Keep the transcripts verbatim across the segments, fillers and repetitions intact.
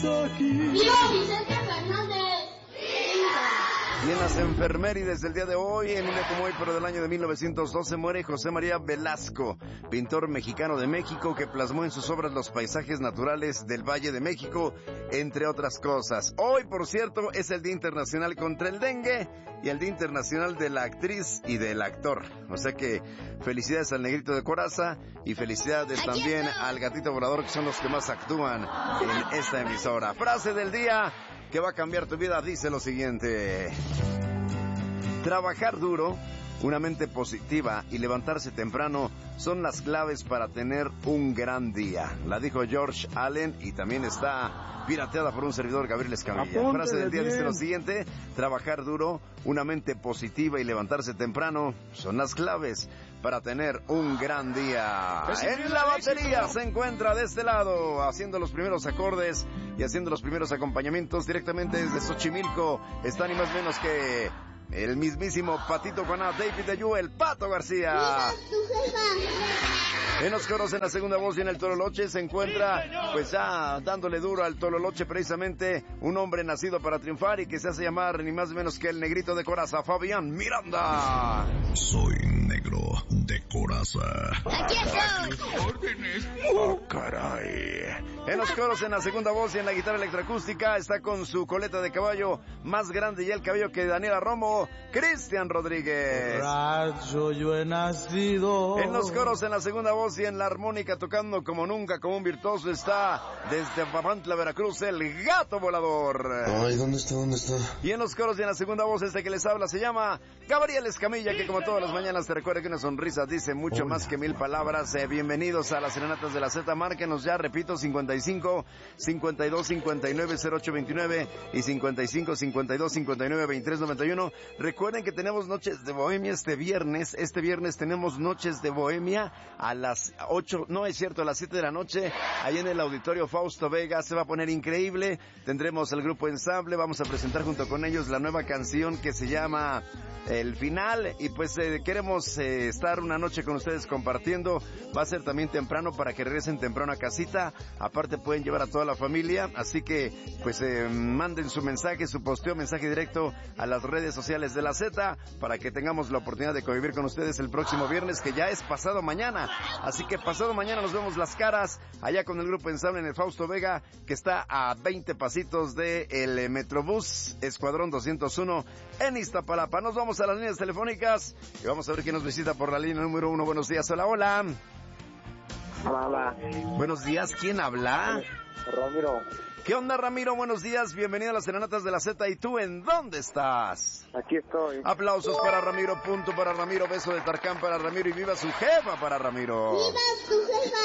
¡Viva Vicente Fernández! Y en las enfermerides del día de hoy, en un día como hoy, pero del año de mil novecientos doce, muere José María Velasco, pintor mexicano de México que plasmó en sus obras los paisajes naturales del Valle de México, entre otras cosas. Hoy, por cierto, es el Día Internacional contra el Dengue y el Día Internacional de la Actriz y del Actor. O sea que felicidades al Negrito de Coraza y felicidades también al Gatito Volador, que son los que más actúan en esta emisora. Frase del día que va a cambiar tu vida, dice lo siguiente: trabajar duro, una mente positiva y levantarse temprano son las claves para tener un gran día. La dijo George Allen y también está pirateada por un servidor, Gabriel Escamilla. Apúntale Frase del día bien. dice lo siguiente: trabajar duro, una mente positiva y levantarse temprano son las claves para tener un gran día. En la batería se encuentra de este lado, haciendo los primeros acordes y haciendo los primeros acompañamientos directamente desde Xochimilco. Está ni más menos que el mismísimo Patito Coná, David Ayú, el Pato García. En los coros, en la segunda voz y en el Tololoche se encuentra, pues ya dándole duro al Tololoche, precisamente un hombre nacido para triunfar y que se hace llamar ni más ni menos que el Negrito de Coraza, Fabián Miranda. Soy negro de coraza. ¡Aquí estoy! ¡Órdenes! ¡Oh, caray! En los coros, en la segunda voz y en la guitarra electroacústica está con su coleta de caballo más grande y el cabello que Daniela Romo, Cristian Rodríguez. Rayo yo he nacido. En los coros, en la segunda voz y en la armónica, tocando como nunca, como un virtuoso, está desde Papantla, Veracruz, el Gato Volador. Ay, ¿dónde está? ¿Dónde está? Y en los coros y en la segunda voz, este que les habla se llama Gabriel Escamilla, que como todas las mañanas te recuerda que una sonrisa dice mucho Hola. más que mil palabras. Eh, bienvenidos a las Serenatas de la Z. Márquenos ya, repito, cincuenta y cinco, cincuenta y dos, cincuenta y nueve, cero ocho veintinueve y cincuenta y cinco, cincuenta y dos, cincuenta y nueve, veintitrés noventa y uno. Recuerden que tenemos Noches de Bohemia este viernes. Este viernes tenemos Noches de Bohemia a las ocho, no es cierto, a las siete de la noche, ahí en el Auditorio Fausto Vega. Se va a poner increíble. Tendremos el grupo Ensamble, vamos a presentar junto con ellos la nueva canción que se llama El Final, y pues eh, queremos eh, estar una noche con ustedes compartiendo. Va a ser también temprano para que regresen temprano a casita. Aparte pueden llevar a toda la familia, así que pues eh, manden su mensaje, su posteo, mensaje directo a las redes sociales de la Z para que tengamos la oportunidad de convivir con ustedes el próximo viernes, que ya es pasado mañana. Así que pasado mañana nos vemos las caras allá con el grupo Ensamble en el Fausto Vega, que está a veinte pasitos de el Metrobús Escuadrón doscientos uno en Iztapalapa. Nos vamos a las líneas telefónicas y vamos a ver quién nos visita por la línea número uno. Buenos días, hola, hola. Hola, hola. Buenos días, ¿quién habla? Ramiro, ¿Qué onda, Ramiro? Buenos días, bienvenido a las Serenatas de la Z. ¿Y tú en dónde estás? aquí estoy. Aplausos para Ramiro, punto para Ramiro, beso de Tarcán para Ramiro y viva su jefa para Ramiro. ¡Viva tu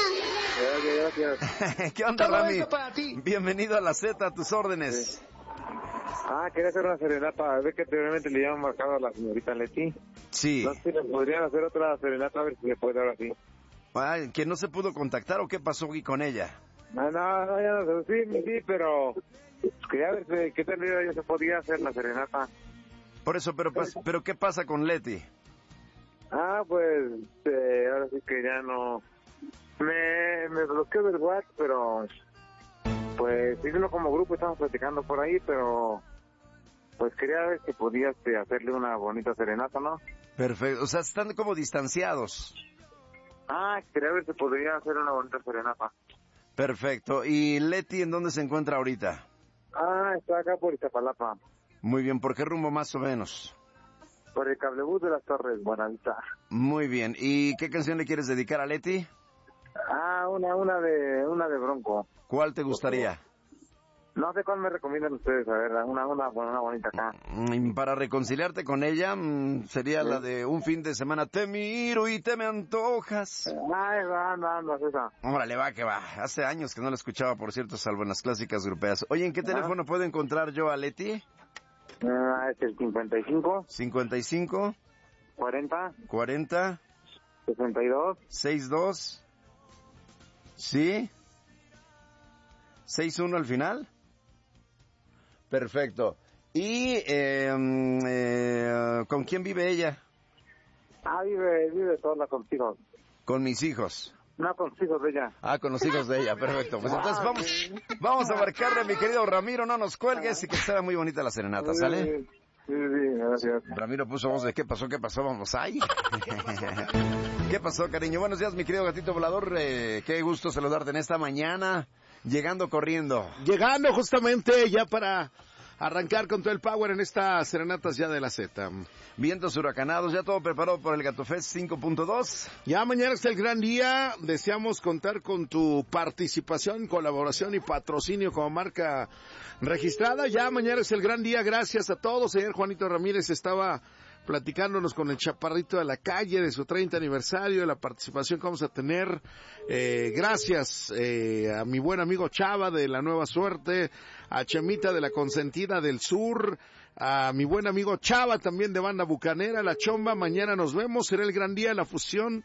jefa! Gracias, gracias. ¿Qué onda, Todo Rami? esto para ti. Bienvenido a la Z, a tus órdenes. Ah, quería hacer una serenata. Ve que anteriormente le habían marcado a la señorita Leti. Sí. No sé si le podrían hacer otra serenata, a ver si le puede ahora sí. Ay, ¿que no se pudo contactar o qué pasó aquí con ella? No, no, no, ya no sé. Sí, sí, pero quería ver si- qué tal ya se podía hacer la serenata. Por eso, pero, pas- pero ¿qué pasa con Leti? Ah, pues, eh, ahora sí que ya no... Me, me bloqueó del WhatsApp, pero... Pues, sí, uno como grupo estamos platicando por ahí, pero... Pues quería ver si podías este, hacerle una bonita serenata, ¿no? Perfecto, o sea, están como distanciados. Ah, quería ver si podría hacer una bonita serenata. Perfecto. ¿Y Leti en dónde se encuentra ahorita? Ah, está acá por Iztapalapa, Muy bien, ¿por qué rumbo más o menos? por el cablebús de las Torres, Buenavista. Muy bien, ¿y qué canción le quieres dedicar a Leti? Ah, una, una de, una de Bronco. ¿Cuál te gustaría? No sé cuál me recomiendan ustedes, a ver, una, una, una bonita acá. Mm, Para reconciliarte con ella, mm, sería la de un fin de semana. Te miro y te me antojas. Ay, va, anda, anda, esa. Órale, va, que va. Hace años que no la escuchaba, por cierto, salvo en las clásicas grupeas. Oye, ¿en qué teléfono puedo encontrar yo a Leti? Ah, es el cincuenta y cinco, cincuenta y cinco, cuarenta, cuarenta, sesenta y dos. sesenta y dos. ¿Sí? ¿sesenta y uno al final? Perfecto. ¿Y eh, eh, con quién vive ella? Ah, vive, vive sola contigo. Con mis hijos. No, con los hijos de ella. Ah, con los hijos de ella, perfecto. Pues entonces vamos, vamos a marcarle, mi querido Ramiro, no nos cuelgues y que sea muy bonita la serenata, ¿sale? Sí, sí, gracias. Ramiro puso voz de ¿qué pasó? ¿Qué pasó? Vamos ahí. ¿Qué pasó, cariño? Buenos días, mi querido gatito volador. Eh, qué gusto saludarte en esta mañana, llegando corriendo. Llegando justamente ya para arrancar con todo el power en estas serenatas ya de la Z. Vientos huracanados, ya todo preparado para el Gato Fest cinco punto dos. Ya mañana es el gran día, deseamos contar con tu participación, colaboración y patrocinio como marca registrada. Ya mañana es el gran día, gracias a todos. Ayer Juanito Ramírez estaba platicándonos con el chaparrito de la calle de su treinta aniversario, de la participación que vamos a tener. Eh, gracias eh, a mi buen amigo Chava de La Nueva Suerte, a Chemita de La Consentida del Sur, a mi buen amigo Chava también de Banda Bucanera, La Chomba. Mañana nos vemos, será el gran día de la fusión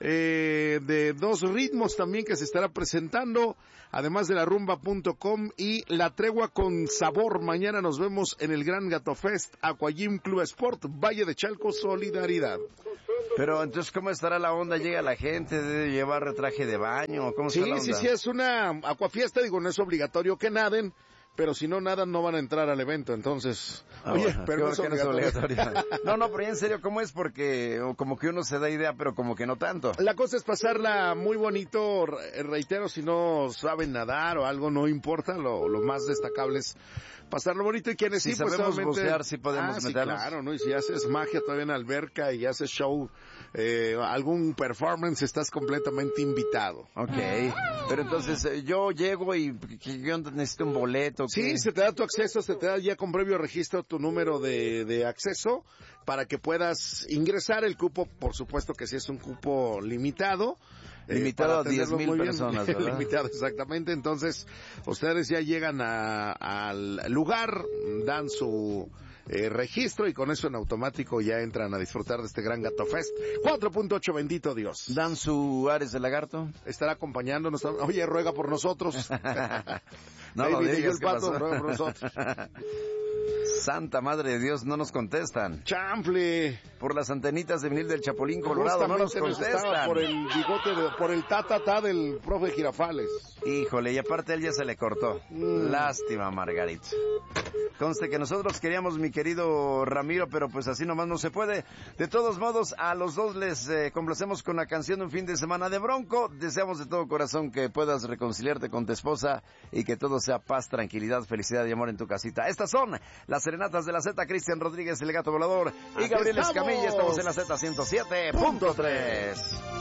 eh, de dos ritmos también que se estará presentando, además de la rumba punto com y La Tregua con Sabor. Mañana nos vemos en el Gran Gato Fest, Aquagym Club Sport, Valle de Chalco, Solidaridad. Pero entonces, ¿cómo estará la onda? ¿Llega la gente? ¿Debe llevar traje de baño? ¿Cómo Sí, está la sí, onda? sí, es una acuafiesta, digo, no es obligatorio que naden, pero si no nadan no van a entrar al evento, entonces... Ah, Oye, bueno, pero no qué es bueno que no es obligatorio. obligatorio. No, no, pero ya en serio, ¿cómo es? Porque o como que uno se da idea, pero como que no tanto. La cosa es pasarla muy bonito, re- reitero, si no saben nadar o algo, no importa, lo, lo más destacable es pasarlo bonito, y quienes Si sí, pues sabemos obviamente... bucear, sí podemos ah, sí, meternos. claro, ¿no? Y si haces magia todavía en la alberca y haces show, eh, algún performance, estás completamente invitado. Ok, pero entonces eh, yo llego y ¿qué- yo necesito un boleto. ¿qué? Sí, se te da tu acceso, se te da ya con previo registro tu número de, de acceso para que puedas ingresar. El cupo, por supuesto que sí es un cupo limitado. Limitado para a diez atenderlo mil muy bien. personas, ¿verdad? Limitado, exactamente. Entonces, ustedes ya llegan a, al lugar, dan su eh, registro y con eso en automático ya entran a disfrutar de este gran Gato Fest. cuatro punto ocho, bendito Dios. ¿Dan su Ares de Lagarto? Estará acompañándonos. Oye, ruega por nosotros. No lo David y yo digas, el ¿qué pato, pasó? ruega por nosotros. Santa Madre de Dios, no nos contestan. Chanfle. Por las antenitas de vinil del Chapulín Colorado, no nos Justamente estaba contestan. por el bigote, de- por el ta-ta-ta del profe Girafales. Híjole, y aparte él ya se le cortó. Mm. Lástima, Margarita. Conste que nosotros queríamos, mi querido Ramiro, pero pues así nomás no se puede. De todos modos, a los dos les eh, complacemos con la canción de un fin de semana de Bronco. Deseamos de todo corazón que puedas reconciliarte con tu esposa y que todo sea paz, tranquilidad, felicidad y amor en tu casita. Estas son las serenatas de la Z, Cristian Rodríguez, el Gato Volador, y Aquí Gabriel estamos. Escamilla. Estamos en la Z ciento siete punto tres.